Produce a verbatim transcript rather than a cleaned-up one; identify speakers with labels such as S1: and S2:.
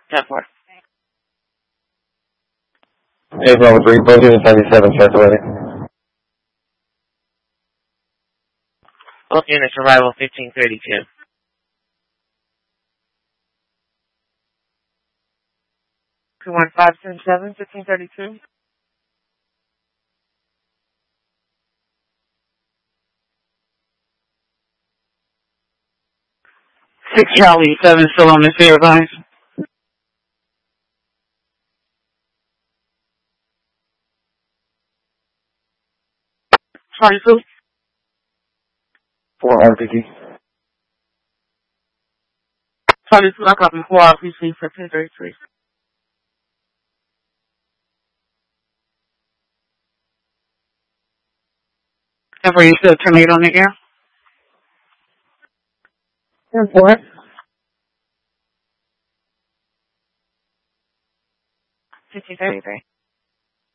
S1: ten four.
S2: Hey, Bravo three, Booking seventy-seven, circulating.
S1: Both units arrival fifteen thirty-two. two one five seven seven, fifteen thirty-two.
S3: Six Charlie seven still on this air, guys. Charlie two.
S2: four R P T.
S3: Charlie two, I copy four R P C fifteen thirty-three. Ever you still terminate on the air?
S1: ten four. fifteen thirty-three.